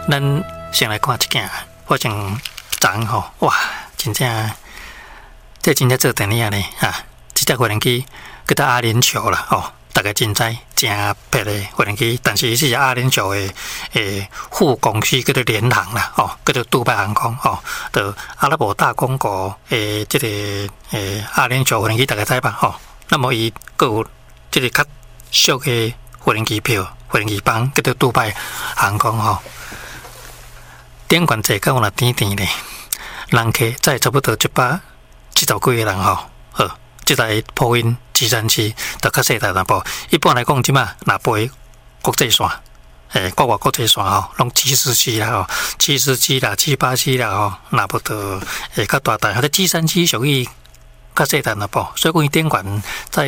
咱先来看一件，反正昨吼，哇，真正，这真正做电影呢啊！这只无人机叫做阿联酋啦，哦，大家真知真撇的无人机，但是伊是阿联酋的副公司叫做联航啦，哦，叫做杜拜航空，哦，就阿拉伯大公国这个阿联酋无人机，大家知吧？哦，那么伊佫有这个较俗的无人机票、无人机班叫做杜拜航空，吼。点管坐到若甜甜咧，人客在差不多170几个人吼，好，这台波音737就较细台淡薄。一般来讲，即马若飞国际线，国外国际线吼，拢747啦吼，747啦、787啦吼，若不到较大台，或者737属于较细台淡薄。所以讲，伊点管在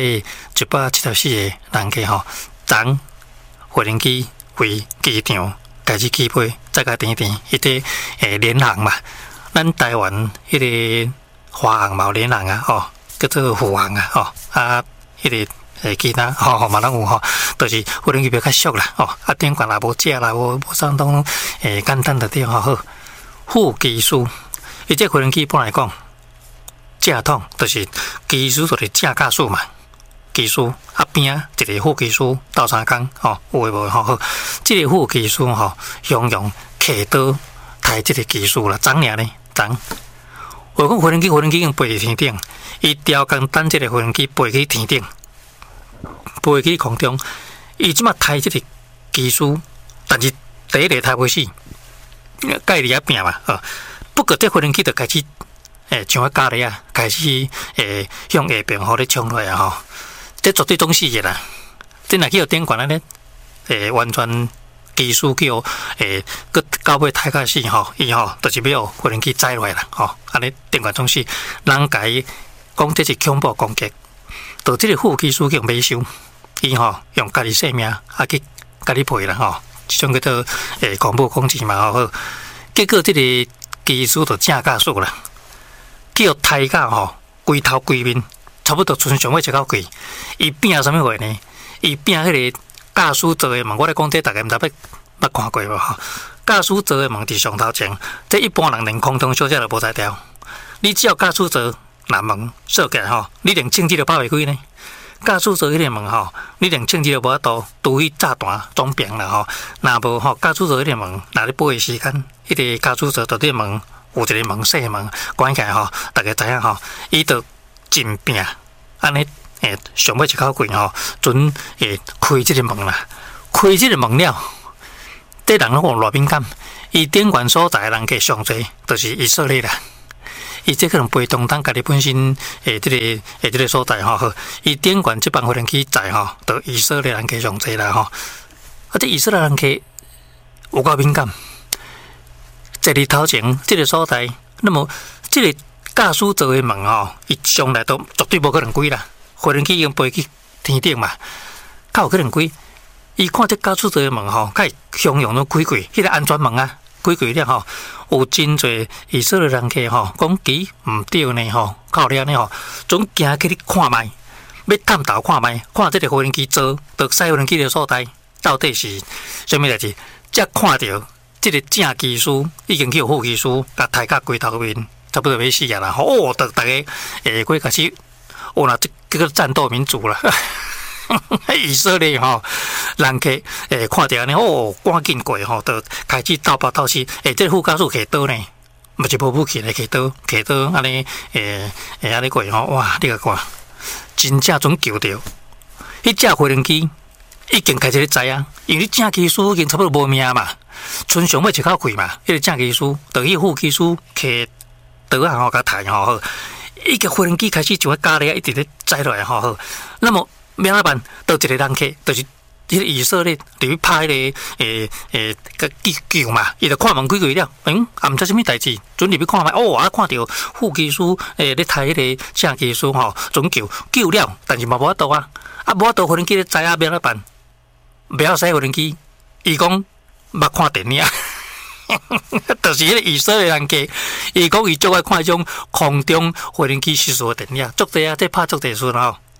174个人客吼，昨无人机回机场。开始起飞，再甲甜甜，迄个联航嘛，咱台湾迄个华航嘛有联航啊，吼，叫做虎航啊，吼，啊，迄个其他吼嘛拢有吼，就是无人机比较俗啦，吼，啊，点管也无食啦，无啥东简单的点吼好。副技师，伊这无人机一般来讲，正统就是技师就是正驾驶嘛。技师啊边一个副技师斗相共吼，有诶无吼好，这个副技师吼，用客刀抬这个技师啦，昨尔呢，昨。我讲无人机已经飞去天顶，伊调工等这个无人机飞去天顶，飞去空中，伊即马抬这个技师，但是第一个抬袂死，介里也拼嘛，不过这无人机就开始像个咖喱啊，开始向下边互你冲落来啊吼。这绝对总死嘅啦！真若去有点管安尼，完全技术叫佮到尾太卡死吼，伊吼就是要无人机载落来啦吼，安尼电管总死，人家讲这是恐怖攻击，就这个副技术叫没收，伊吼用家己性命啊去家己赔啦吼，这种叫做恐怖攻击嘛吼，结果这个技术就正驾驶啦，叫抬架吼，规头规面。差不多船上尾一口气，伊变什么货呢？伊变迄个驾驶座的门，我咧讲这大家毋知捌看过无吼？驾驶座的门伫上头前，这一般人连空中小姐都无才调。你只要驾驶座若门锁起来吼，你连镜子都拍袂开呢。驾驶座迄个门吼，你连镜子都无法度，除非炸弹装病啦吼。若无吼，驾驶座迄个门，若咧飞的时间，迄个驾驶座到底门有一个门细门关起来吼，大家知影吼，伊就。真拼，安尼上尾一口气吼，准开这个门啦，开这个门了，这人拢有偌敏感，伊点管所在人客上侪，就是以色列啦。伊这可能被动当家己本身这个所在吼，伊点管这帮无人机在吼，就以色列人客上侪啦吼。啊，这以色列人客有够敏感，在你头前这个所在，那么这个。驾驶座的门吼，伊上来都绝对无可能开啦。无人机已经飞去天顶嘛，较有可能开。伊看这驾驶座的门吼，较相用都开开，迄个安全门啊，开开了吼，有真侪以色列人客吼，讲其毋对呢吼，靠了呢吼，总行去你看卖，要探头看卖，看这个无人机做，着驶无人机的所在到底是啥物代志？才看到这个正技师已经去有副技师，甲抬架规头面。差不多要死啊啦！哦，大家过开始，那这个战斗民族啦，以色列吼，人客看到安尼哦，赶紧过吼，就开始斗爆斗死。这副驾驶摕刀呢，嘛是无武器来摕刀安尼安尼过吼，哇！你个看，真正准救着，迄只无人机已经开始咧知啊，因为你正技师已经差不多无命嘛，船上尾一口气嘛，迄个正技师，就迄副技师摕。刀啊吼，甲抬吼，伊个无人机开始就加咧，一直咧载落来吼好。那么要怎办？到一个人客，就是迄个以色列就去拍迄个救嘛，伊就看门开开了，也毋知啥物代志，准入去看卖，哦，啊看到副技师咧抬迄个正技师吼，准救了，但是嘛无法度啊，无法度无人机咧载啊，要怎办？不要使无人机，伊讲捌看电影。就是迄个以色列人家，伊讲伊最爱看迄种空中无人机失事的电影，足侪啊，这拍足侪次吼，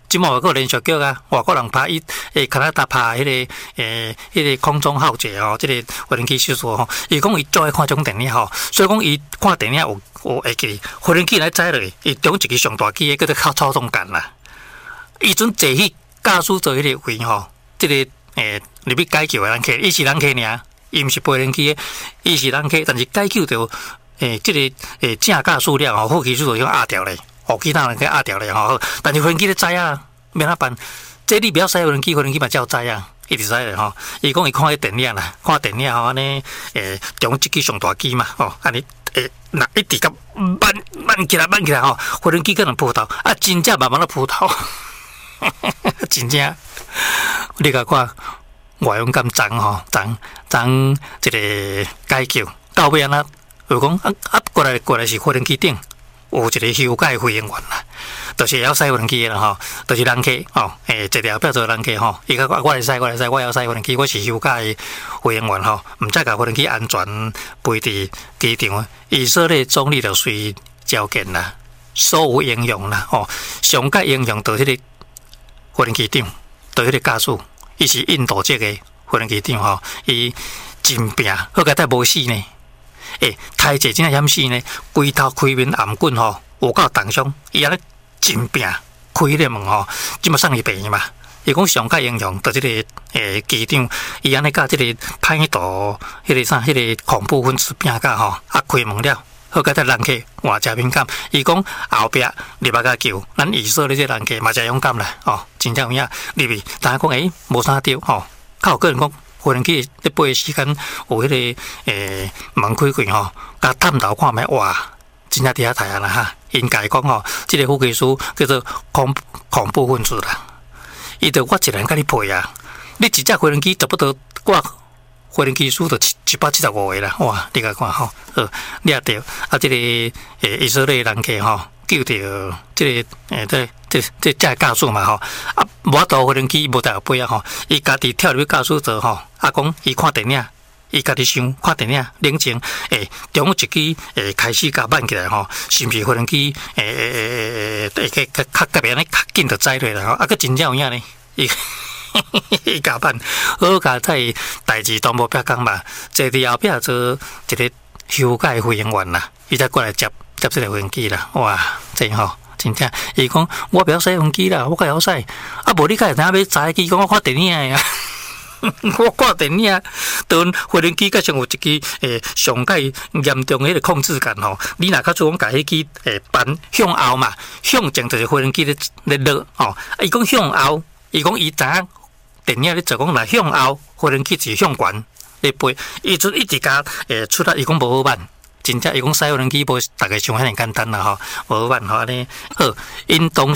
即满外国连续剧啊，外国人拍加拿大拍迄个空中浩劫吼，即个无人机失事吼，伊讲伊最爱看种电影吼，所以讲伊看电影有会记无人机来载落，伊中一支上大机个叫做靠操纵杆啦。伊阵坐去驾驶座迄个位吼，即个入去解救的人客，伊是人客尔，伊毋是飞人机的，伊是人客，但是解救着即个正驾驶了吼，后期就用压掉咧。哦，其他人给压掉了吼，但是飞机咧知啊，免哪办？这你不要使飞机嘛照知啊，一直使咧吼。伊讲伊看迄电影啦，看电影吼安尼，中一支上大机嘛，吼，安尼那一直甲慢起来吼，飞机可能扑头啊，真正慢慢的扑头，真正，你甲看外勇敢争吼，争一个解救，到尾安那就讲过来是飞机顶。有一个休假飞行员啦，就是要驶无人机啦吼，就是人客吼，一条标做人客吼，伊讲我来驶，我要驶无人机，我是休假的飞行员吼，毋则甲无人机安全飞伫机场。以色列总理就随召见啦，所有英雄啦吼，上届英雄到迄个无人机长，到迄个驾驶，伊是印度籍的无人机长吼，伊真拼，好佳才无死呢。台姐真正险死呢，规头开面颔棍吼，有够重伤，伊安尼真拼，开迄个门吼，即么送伊病嘛。伊讲上届英雄，就是这个机长，伊安尼甲即个歹徒，迄个啥，迄个恐怖分子拼甲吼，开门了，好佳才人客换真敏感。伊讲后壁入来甲救，咱以色列这人客嘛真勇敢啦，哦，真正有影入去，但系讲无啥着吼，较有个人讲。无人机咧飞的时间有迄个门开开吼，甲探头看觅哇，真正伫遐台啊啦哈！因家讲吼，即个副技师叫做恐怖分子啦，伊着我一个人甲你配啊！你一只飞人机差不多我飞人机师着775个啦，哇！你甲看吼，你也着啊！即个以色列人客吼，救着即个这驾驶嘛吼，啊无法度飞人机无带飞啊吼，伊家己跳入去驾驶座吼，啊讲伊看电影，伊家己想看电影，冷静中一支开始甲慢起来吼，是毋是飞人机较别安尼较紧就载落啦吼，啊个真正有影呢，伊甲慢好甲在代志都无撇讲嘛，坐伫后壁做一个休假飞行员啦，伊才过来接这个飞机啦，哇，真吼。真正，伊讲我不要驶飞机啦，我该晓驶。啊，无你该知影要载机，讲我看电影呀。我看电影，当飞人机加上有一支上界严重的迄个控制感吼。你若较做讲，家迄支扳向后嘛，向前就是飞人机咧落吼。伊讲向后，伊讲伊知影电影咧做讲若向后，飞人机是向前咧飞。伊就一直甲出来，伊讲无好办。真正伊讲驶无人机无大概想遐尔简单啦吼，无办吼安尼好，因当